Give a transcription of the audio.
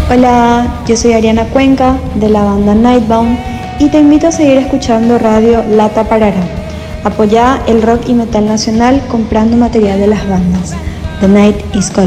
Hola, yo soy Ariana Cuenca de la banda Nightbound y te invito a seguir escuchando Radio Lata Parará. Apoya el rock y metal nacional comprando material de las bandas. The Night is Calling.